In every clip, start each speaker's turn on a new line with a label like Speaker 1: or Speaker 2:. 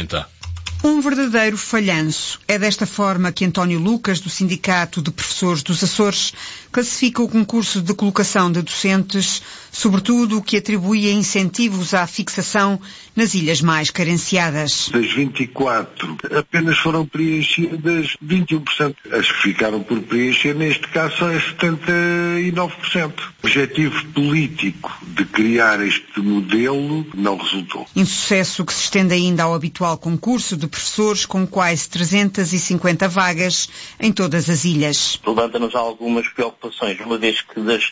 Speaker 1: comenta.
Speaker 2: Um verdadeiro falhanço. É desta forma que António Lucas, do Sindicato de Professores dos Açores, classifica o concurso de colocação de docentes, sobretudo o que atribuía incentivos à fixação nas ilhas mais carenciadas.
Speaker 3: Das 24, apenas foram preenchidas 21%. As que ficaram por preencher, neste caso, são 79%. O objetivo político de criar este modelo não resultou.
Speaker 2: Insucesso que se estende ainda ao habitual concurso de professores com quase 350 vagas em todas as ilhas.
Speaker 4: Levanta-nos algumas preocupações, uma vez que das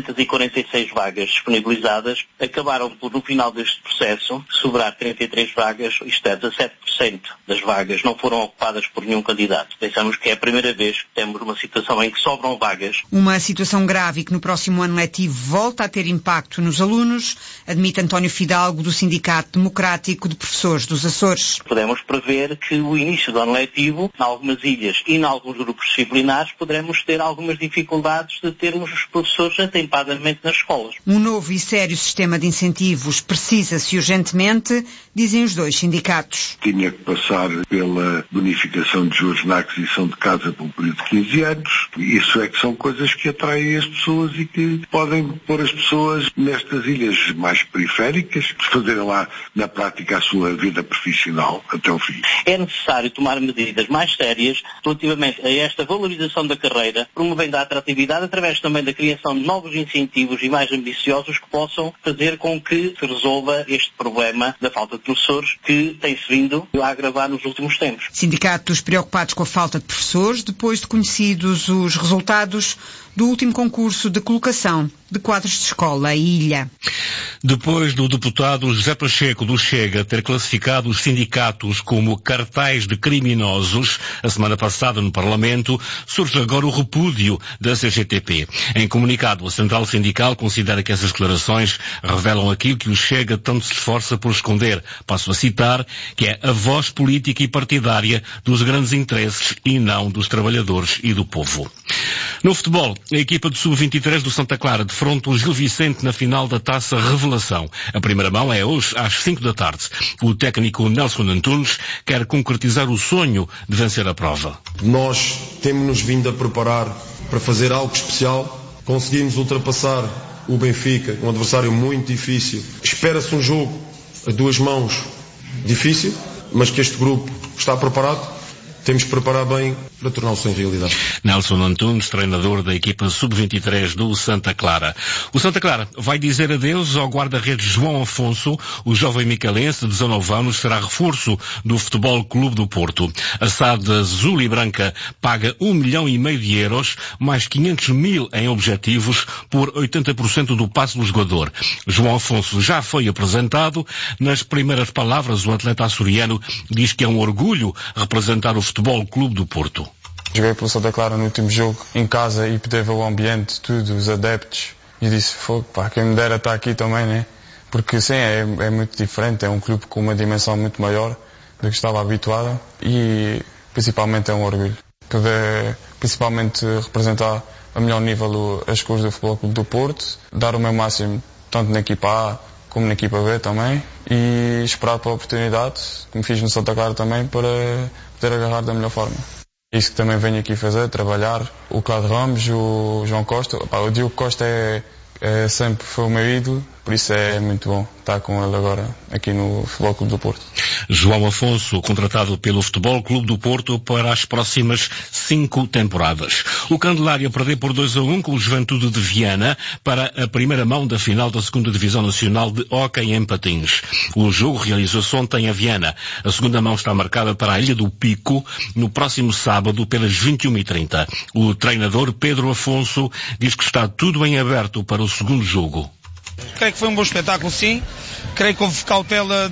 Speaker 4: 346 vagas disponibilizadas, acabaram por, no final deste processo, sobrar 33 vagas, isto é, 17% das vagas não foram ocupadas por nenhum candidato. Pensamos que é a primeira vez que temos uma situação em que sobram vagas.
Speaker 2: Uma situação grave e que no próximo ano letivo volta a ter impacto nos alunos, admite António Fidalgo, do Sindicato Democrático de Professores dos Açores.
Speaker 4: Podemos prever que o início do ano letivo, em algumas ilhas e em alguns grupos disciplinares, poderemos ter algumas dificuldades de termos os professores atempadamente nas escolas.
Speaker 2: Um novo e sério sistema de incentivos precisa-se urgentemente, dizem os dois sindicatos.
Speaker 3: Tinha que passar pela bonificação de juros na aquisição de casa por um período de 15 anos. Isso é que são coisas que atraem as pessoas e que podem pôr as pessoas nestas ilhas mais periféricas, fazerem lá na prática a sua vida profissional até o fim.
Speaker 4: É necessário tomar medidas mais sérias relativamente a esta valorização da carreira, promovendo a atratividade através também da criação de novos incentivos e mais ambiciosos que possam fazer com que se resolva este problema da falta de professores que tem-se vindo a agravar nos últimos tempos.
Speaker 2: Sindicatos preocupados com a falta de professores, depois de conhecidos os resultados do último concurso de colocação de quadros de escola e ilha.
Speaker 1: Depois do deputado José Pacheco do Chega ter classificado os sindicatos como cartéis de criminosos a semana passada no Parlamento, surge agora o repúdio da CGTP. Em comunicado, a Central Sindical considera que essas declarações revelam aquilo que o Chega tanto se esforça por esconder. Passo a citar, que é a voz política e partidária dos grandes interesses e não dos trabalhadores e do povo. No futebol, a equipa de Sub-23 do Santa Clara defronta o Gil Vicente na final da Taça Revelação. A primeira mão é hoje às 5 da tarde. O técnico Nelson Antunes quer concretizar o sonho de vencer a prova.
Speaker 5: Nós temos-nos vindo a preparar para fazer algo especial. Conseguimos ultrapassar o Benfica, um adversário muito difícil. Espera-se um jogo a duas mãos difícil, mas que este grupo está preparado. Temos que preparar bem para tornar o sonho realidade.
Speaker 1: Nelson Antunes, treinador da equipa Sub-23 do Santa Clara. O Santa Clara vai dizer adeus ao guarda-redes João Afonso. O jovem micalense de 19 anos será reforço do Futebol Clube do Porto. A SAD azul e branca paga 1,5 milhão de euros, mais 500 mil em objetivos, por 80% do passe do jogador. João Afonso já foi apresentado. Nas primeiras palavras, o atleta açoriano diz que é um orgulho representar o Futebol Clube do Porto.
Speaker 6: Joguei pelo Santa Clara no último jogo, em casa, e poder ver o ambiente, tudo, os adeptos. E disse, quem me dera estar aqui também, né? Porque sim, é muito diferente, é um clube com uma dimensão muito maior do que estava habituado e principalmente é um orgulho. Poder principalmente representar a melhor nível as cores do Futebol Clube do Porto, dar o meu máximo tanto na equipa A como na equipa B também, e esperar pela oportunidade, como fiz no Santa Clara também, para poder agarrar da melhor forma. Isso que também venho aqui fazer, trabalhar. O Cláudio Ramos, o João Costa, o Diogo Costa sempre foi o meu ídolo, por isso é muito bom estar com ele agora aqui no Futebol Clube do Porto.
Speaker 1: João Afonso, contratado pelo Futebol Clube do Porto para as próximas 5 temporadas. O Candelária perdeu por 2-1 com o Juventude de Viana para a primeira mão da final da 2ª Divisão Nacional de Hóquei em Patins. O jogo realizou-se ontem a Viana. A segunda mão está marcada para a Ilha do Pico no próximo sábado pelas 21h30. O treinador Pedro Afonso diz que está tudo em aberto para o segundo jogo.
Speaker 7: Creio que foi um bom espetáculo, sim. Creio que houve cautela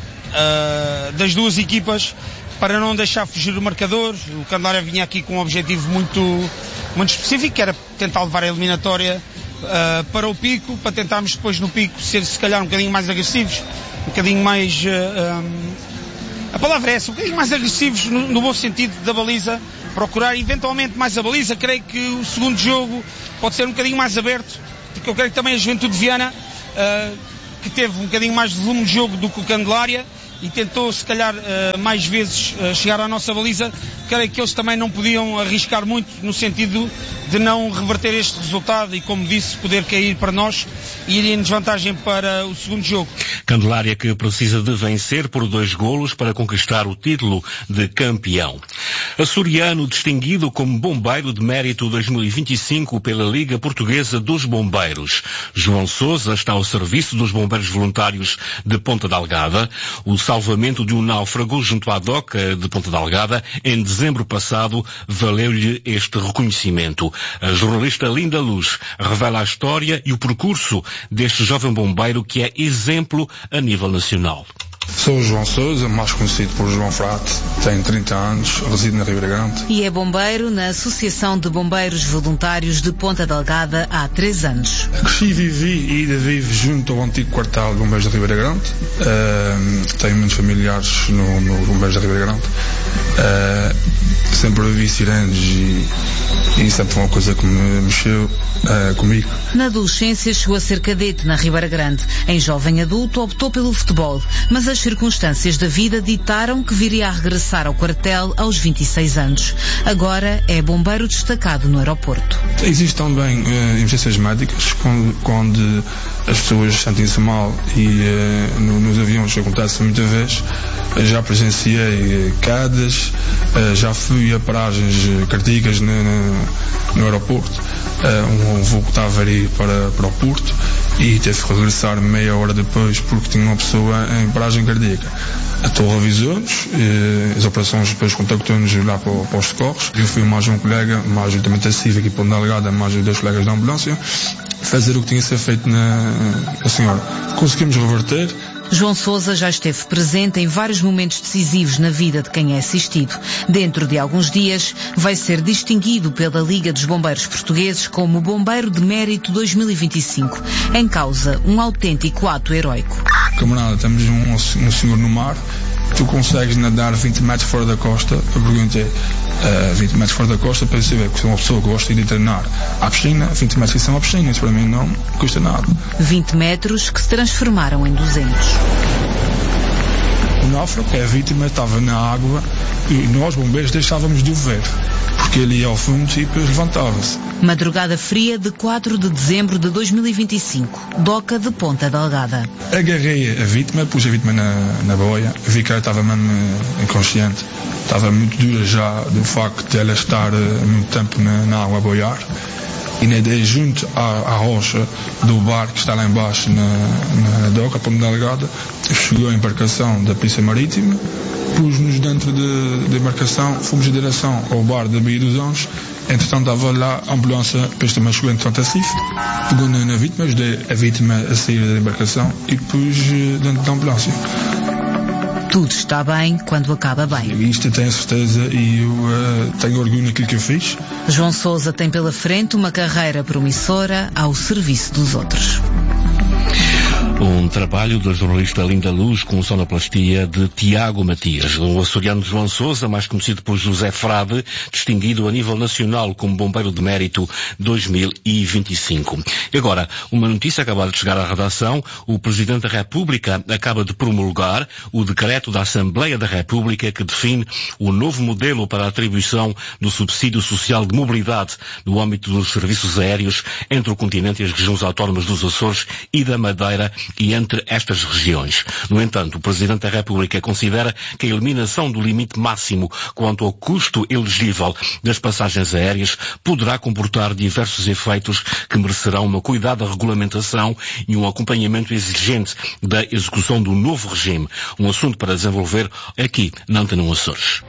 Speaker 7: das duas equipas para não deixar fugir o marcador. O Candelária vinha aqui com um objetivo muito específico, que era tentar levar a eliminatória para o Pico, para tentarmos depois no Pico ser se calhar um bocadinho mais agressivos, um bocadinho mais... a palavra é essa, um bocadinho mais agressivos no bom sentido da baliza, procurar eventualmente mais a baliza. Creio que o segundo jogo pode ser um bocadinho mais aberto, porque eu creio que também a Juventude de Viana, que teve um bocadinho mais de volume de jogo do que o Candelária, e tentou se calhar mais vezes chegar à nossa baliza, creio que eles também não podiam arriscar muito no sentido de não reverter este resultado e, como disse, poder cair para nós e ir em desvantagem para o segundo jogo.
Speaker 1: Candelária que precisa de vencer por 2 golos para conquistar o título de campeão. Açoriano distinguido como Bombeiro de Mérito 2025 pela Liga Portuguesa dos Bombeiros. João Sousa está ao serviço dos bombeiros voluntários de Ponta Delgada. O salvamento de um náufrago junto à doca de Ponta Delgada em dezembro passado valeu-lhe este reconhecimento. A jornalista Linda Luz revela a história e o percurso deste jovem bombeiro que é exemplo a nível nacional.
Speaker 8: Sou o João Sousa, mais conhecido por João Frate, tenho 30 anos, resido na Ribeira Grande.
Speaker 9: E é bombeiro na Associação de Bombeiros Voluntários de Ponta Delgada há 3 anos.
Speaker 8: Cresci, vivi e ainda vivo junto ao antigo quartel de Bombeiros da Ribeira Grande. Tenho muitos familiares no Bombeiros da Ribeira Grande. Sempre vi sirenes e sempre foi uma coisa que me mexeu comigo.
Speaker 9: Na adolescência chegou a ser cadete na Ribeira Grande. Em jovem adulto optou pelo futebol, mas as circunstâncias da vida ditaram que viria a regressar ao quartel aos 26 anos. Agora é bombeiro destacado no aeroporto.
Speaker 8: Existem também emergências médicas, quando as pessoas sentem-se mal e nos aviões acontece muitas vezes. Já presenciei quedas, já fui a paragens cardíacas no aeroporto. Um voo que estava a ir para o Porto e teve que regressar meia hora depois porque tinha uma pessoa em paragem cardíaca. A torre avisou-nos, as operações depois contactou-nos lá para os socorros. Eu fui mais um colega, mais juntamente a CIV aqui para a delegada, mais 2 colegas da ambulância, fazer o que tinha a ser feito na senhora. Conseguimos reverter.
Speaker 9: João Sousa já esteve presente em vários momentos decisivos na vida de quem é assistido. Dentro de alguns dias vai ser distinguido pela Liga dos Bombeiros Portugueses como Bombeiro de Mérito 2025. Em causa, um autêntico ato heroico.
Speaker 8: Camarada, temos um senhor no mar, tu consegues nadar 20 metros fora da costa. Eu perguntei, 20 metros fora da costa, para saber que sou uma pessoa que gosta de ir treinar à piscina, 20 metros isso é uma piscina, isso para mim não custa nada.
Speaker 9: 20 metros que se transformaram em 200.
Speaker 8: O náufrago, a vítima, estava na água e nós, bombeiros, deixávamos de o ver, porque ele ia ao fundo e depois levantava-se.
Speaker 9: Madrugada fria de 4 de dezembro de 2025, doca de Ponta Delgada.
Speaker 8: Agarrei a vítima, pus a vítima na boia, vi que ela estava mesmo inconsciente, estava muito dura já do facto de ela estar muito tempo na água a boiar. E nadei junto à rocha do bar que está lá embaixo na doca, Ponta Delgada. Chegou a embarcação da Polícia Marítima, pus-nos dentro da embarcação, fomos em direção ao bar da Baía dos Anjos. Entretanto estava lá a ambulância, depois também chegou entretanto a CIF, pegou na vítima, ajudei a vítima a sair da embarcação e pus dentro da ambulância.
Speaker 9: Tudo está bem quando acaba bem.
Speaker 8: Isto eu tenho certeza e eu tenho orgulho naquilo que eu fiz.
Speaker 9: João Sousa tem pela frente uma carreira promissora ao serviço dos outros.
Speaker 1: Um trabalho da jornalista Linda Luz com sonoplastia de Tiago Matias. O açoriano João Sousa, mais conhecido por José Frade, distinguido a nível nacional como Bombeiro de Mérito 2025. E agora, uma notícia acabada de chegar à redação. O Presidente da República acaba de promulgar o decreto da Assembleia da República que define o novo modelo para a atribuição do subsídio social de mobilidade no âmbito dos serviços aéreos entre o continente e as regiões autónomas dos Açores e da Madeira e entre estas regiões. No entanto, o Presidente da República considera que a eliminação do limite máximo quanto ao custo elegível das passagens aéreas poderá comportar diversos efeitos que merecerão uma cuidada regulamentação e um acompanhamento exigente da execução do novo regime. Um assunto para desenvolver aqui na Antena Açores.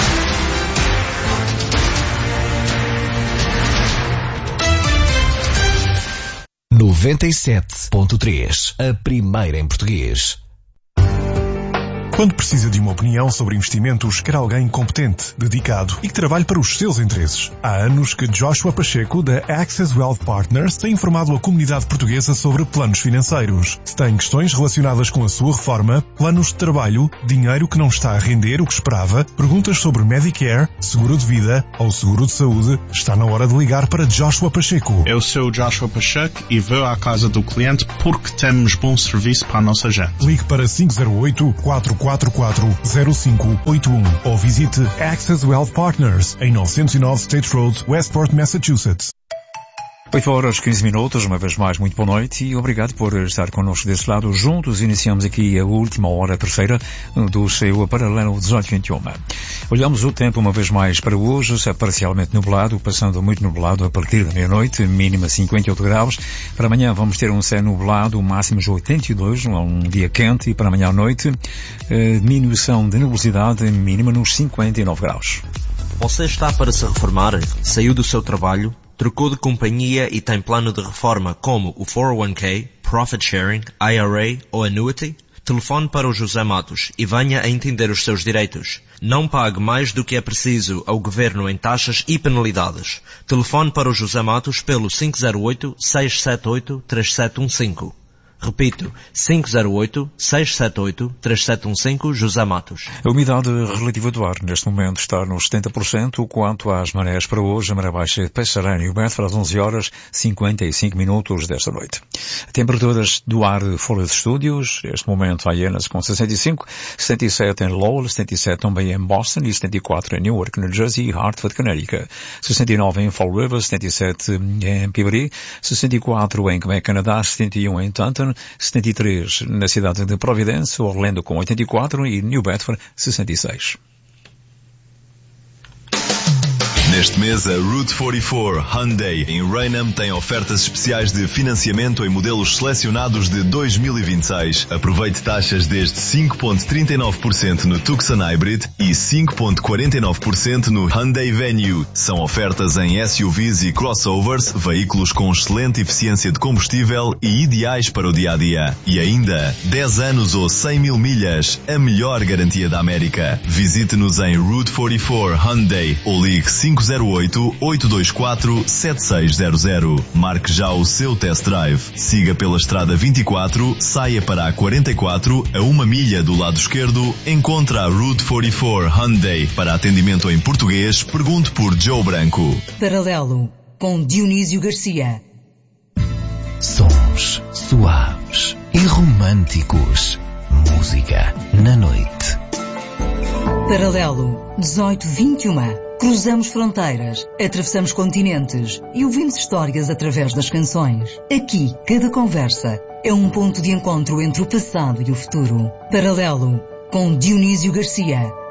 Speaker 10: A primeira em português.
Speaker 11: Quando precisa de uma opinião sobre investimentos, quer alguém competente, dedicado e que trabalhe para os seus interesses. Há anos que Joshua Pacheco, da Access Wealth Partners, tem informado a comunidade portuguesa sobre planos financeiros. Se tem questões relacionadas com a sua reforma, planos de trabalho, dinheiro que não está a render o que esperava, perguntas sobre Medicare, seguro de vida ou seguro de saúde, está na hora de ligar para Joshua Pacheco.
Speaker 12: Eu sou Joshua Pacheco e vou à casa do cliente porque temos bom serviço para a nossa gente.
Speaker 11: Ligue para 508-44 944-0581 ou visite Access Wealth Partners em 909 State Road, Westport, Massachusetts.
Speaker 13: 8h15, uma vez mais, muito boa noite e obrigado por estar connosco desse lado. Juntos iniciamos aqui a última hora, a terceira, do seu Paralelo 1821. Olhamos o tempo uma vez mais para hoje, é parcialmente nublado, passando muito nublado a partir da meia-noite, mínima 58 graus. Para amanhã vamos ter um céu nublado, máximos 82, um dia quente, e para amanhã à noite, diminuição de nebulosidade mínima nos 59 graus.
Speaker 14: Você está para se reformar? Saiu do seu trabalho? Trocou de companhia e tem plano de reforma como o 401k, Profit Sharing, IRA ou Annuity? Telefone para o José Matos e venha a entender os seus direitos. Não pague mais do que é preciso ao Governo em taxas e penalidades. Telefone para o José Matos pelo 508-678-3715. Repito, 508-678-3715, José Matos.
Speaker 13: A umidade relativa do ar neste momento está nos 70%. Quanto às marés para hoje, a maré baixa de Peixarã e o Bedford às 11h55 desta noite. Temperaturas do ar fora dos estúdios, neste momento Hyannis com 65, 77 em Lowell, 77 também em Boston e 74 em Newark, New Jersey e Hartford, Connecticut, 69 em Fall River, 77 em Peabody, 64 em Quebec, Canadá, 71 em Taunton, 73 na cidade de Providence, Orlando com 84 e New Bedford 66.
Speaker 15: Neste mês, a Route 44 Hyundai em Raynham tem ofertas especiais de financiamento em modelos selecionados de 2026. Aproveite taxas desde 5,39% no Tucson Hybrid e 5,49% no Hyundai Venue. São ofertas em SUVs e crossovers, veículos com excelente eficiência de combustível e ideais para o dia-a-dia. E ainda, 10 anos ou 100 mil milhas, a melhor garantia da América. Visite-nos em Route 44 Hyundai ou ligue 508-824-7600. Marque já o seu test drive. Siga pela Estrada 24, saia para a 44, a 1 milha do lado esquerdo, encontra a Route 44 Hyundai. Para atendimento em português, pergunte por Joe Branco.
Speaker 16: Paralelo, com Dionísio Garcia.
Speaker 10: Sons suaves e românticos. Música na noite.
Speaker 16: Paralelo 1821. Cruzamos fronteiras, atravessamos continentes e ouvimos histórias através das canções. Aqui, cada conversa é um ponto de encontro entre o passado e o futuro. Paralelo, com Dionísio Garcia.